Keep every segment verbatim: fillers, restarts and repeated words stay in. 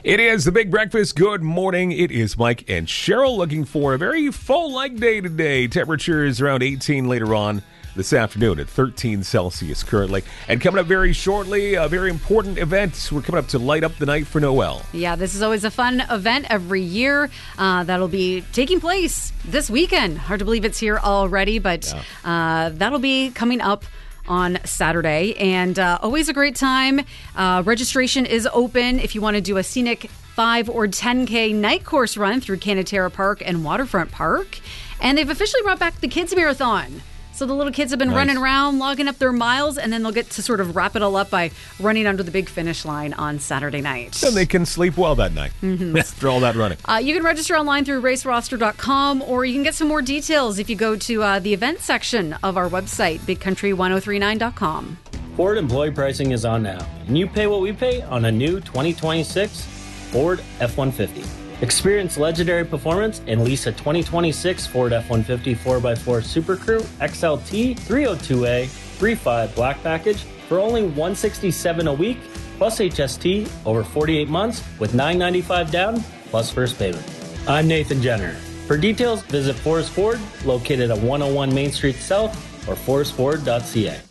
It is the Big Breakfast. Good morning. It is Mike and Cheryl looking for a very fall-like day today. Temperatures around eighteen later on this afternoon at thirteen Celsius currently. And coming up very shortly, a very important event. We're coming up to light up the night for Noel. Yeah, this is always a fun event every year. Uh, that'll be taking place this weekend. Hard to believe it's here already, but yeah. uh, that'll be coming up on Saturday, and uh, always a great time. Uh, registration is open if you want to do a scenic five or ten K night course run through Canatera Park and Waterfront Park. And they've officially brought back the Kids Marathon. So the little kids have been nice. running around, logging up their miles, and then they'll get to sort of wrap it all up by running under the big finish line on Saturday night. And they can sleep well that night mm-hmm. after all that running. Uh, you can register online through race roster dot com, or you can get some more details if you go to uh, the event section of our website, big country ten thirty-nine dot com. Ford employee pricing is on now, and you pay what we pay on a new twenty twenty-six Ford F one fifty. Experience legendary performance and lease a twenty twenty-six Ford F one fifty four by four Super Crew X L T three oh two A three point five Black Package for only one hundred sixty-seven dollars a week, plus H S T over forty-eight months with nine ninety-five down, plus first payment. I'm Nathan Jenner. For details, visit Forest Ford, located at one oh one Main Street South, or forest ford dot c a.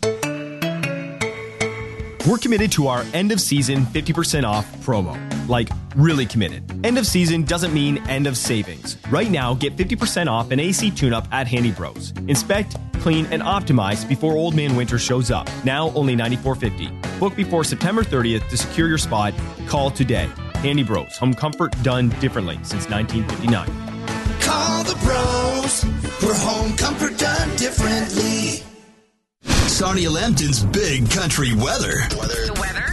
We're committed to our end of season fifty percent off promo. Like, really committed. End of season doesn't mean end of savings. Right now, get fifty percent off an A C tune-up at Handy Bros. Inspect, clean, and optimize before Old Man Winter shows up. Now only ninety-four fifty. Book before September thirtieth to secure your spot. Call today. Handy Bros. Home comfort done differently since nineteen fifty-nine. Call the bros for home comfort done differently. Sarnia Lambton's Big Country Weather. Weather. The weather.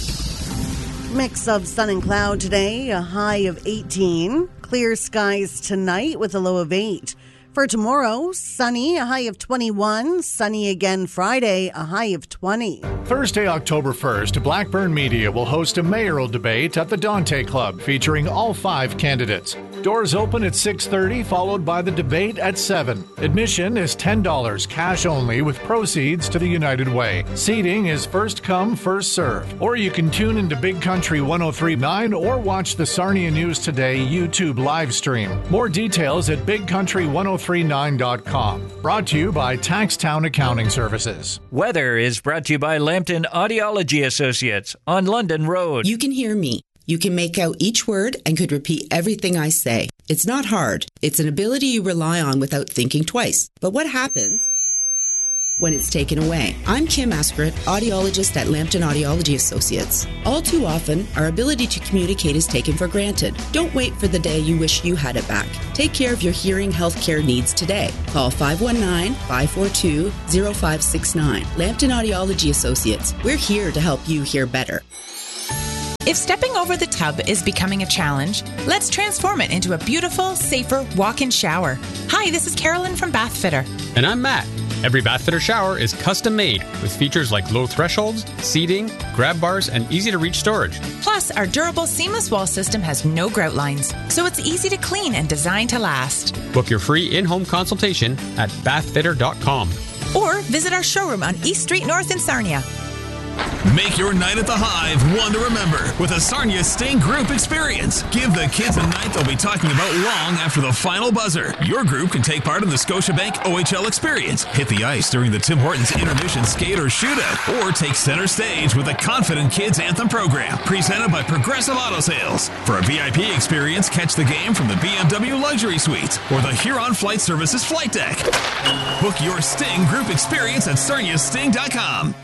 Mix of sun and cloud today, a high of eighteen. Clear skies tonight with a low of eight. For tomorrow, sunny, a high of twenty-one. Sunny again Friday, a high of twenty. Thursday, October first, Blackburn Media will host a mayoral debate at the Dante Club featuring all five candidates. Doors open at six thirty, followed by the debate at seven. Admission is ten dollars, cash only, with proceeds to the United Way. Seating is first come, first served. Or you can tune into Big Country ten thirty-nine or watch the Sarnia News Today YouTube live stream. More details at big country ten thirty-nine dot com. Brought to you by Taxtown Accounting Services. Weather is brought to you by Lambton Audiology Associates on London Road. You can hear me. You can make out each word and could repeat everything I say. It's not hard. It's an ability you rely on without thinking twice. But what happens when it's taken away? I'm Kim Askret, audiologist at Lambton Audiology Associates. All too often, our ability to communicate is taken for granted. Don't wait for the day you wish you had it back. Take care of your hearing health care needs today. Call five one nine, five four two, zero five six nine. Lambton Audiology Associates. We're here to help you hear better. If stepping over the tub is becoming a challenge, let's transform it into a beautiful, safer walk-in shower. Hi, this is Carolyn from Bath Fitter. And I'm Matt. Every Bath Fitter shower is custom made with features like low thresholds, seating, grab bars, and easy-to-reach storage. Plus, our durable seamless wall system has no grout lines, so it's easy to clean and designed to last. Book your free in-home consultation at bath fitter dot com. Or visit our showroom on East Street North in Sarnia. Make your night at the Hive one to remember with a Sarnia Sting Group experience. Give the kids a night they'll be talking about long after the final buzzer. Your group can take part in the Scotiabank O H L experience, hit the ice during the Tim Hortons intermission skate or shootout, or take center stage with the Confident Kids Anthem program, presented by Progressive Auto Sales. For a V I P experience, catch the game from the B M W Luxury Suites or the Huron Flight Services flight deck. Book your Sting Group experience at sarnia sting dot com.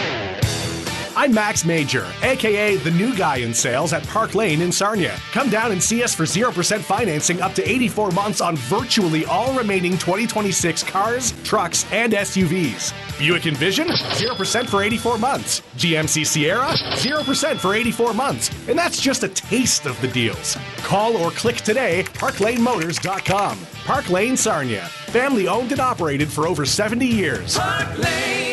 I'm Max Major, a k a the new guy in sales at Park Lane in Sarnia. Come down and see us for zero percent financing up to eighty-four months on virtually all remaining twenty twenty-six cars, trucks, and S U Vs. Buick Envision, zero percent for eighty-four months. G M C Sierra, zero percent for eighty-four months. And that's just a taste of the deals. Call or click today, park lane motors dot com. Park Lane Sarnia, family owned and operated for over seventy years. Park Lane.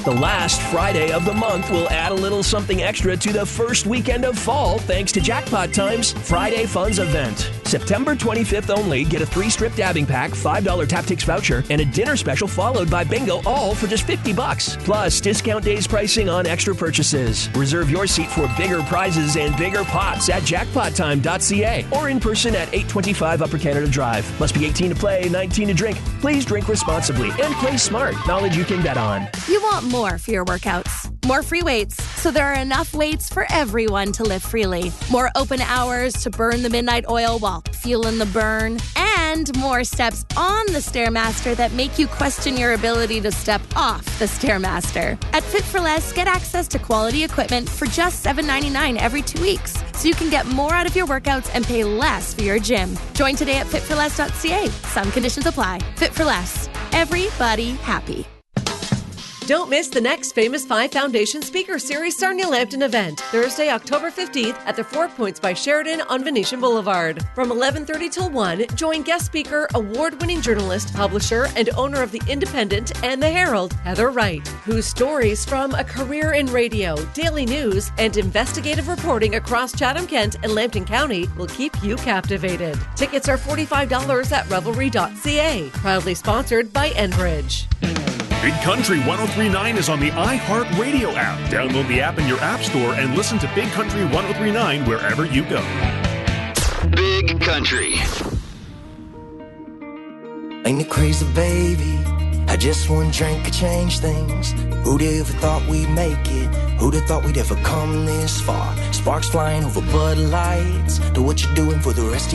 The last Friday of the month will add a little something extra to the first weekend of fall thanks to Jackpot Time's Friday Funds event. September twenty-fifth only, get a three-strip dabbing pack, five dollars Taptix voucher, and a dinner special followed by bingo, all for just fifty bucks. Plus, discount days pricing on extra purchases. Reserve your seat for bigger prizes and bigger pots at jackpot time dot c a or in person at eight twenty-five Upper Canada Drive. Must be eighteen to play, nineteen to drink. Please drink responsibly and play smart. Knowledge you can bet on. You want more for your workouts. More free weights, so there are enough weights for everyone to live freely. More open hours to burn the midnight oil while fueling the burn. And more steps on the Stairmaster that make you question your ability to step off the Stairmaster. At Fit for Less, get access to quality equipment for just seven dollars and ninety-nine cents every two weeks, so you can get more out of your workouts and pay less for your gym. Join today at fit for less dot c a. Some conditions apply. Fit for Less. Everybody happy. Don't miss the next Famous Five Foundation Speaker Series Sarnia Lambton event, Thursday, October fifteenth at the Four Points by Sheridan on Venetian Boulevard. From eleven thirty till one, join guest speaker, award-winning journalist, publisher, and owner of The Independent and The Herald, Heather Wright, whose stories from a career in radio, daily news, and investigative reporting across Chatham-Kent and Lambton County will keep you captivated. Tickets are forty-five dollars at revelry dot c a. Proudly sponsored by Enbridge. Big Country one oh three point nine is on the iHeartRadio app. Download the app in your app store and listen to Big Country one oh three point nine wherever you go. Big Country. Ain't it crazy, baby? I just one drink could change things. Who'd ever thought we'd make it? Who'd have thought we'd ever come this far? Sparks flying over Bud Lights. Do what you're doing for the rest of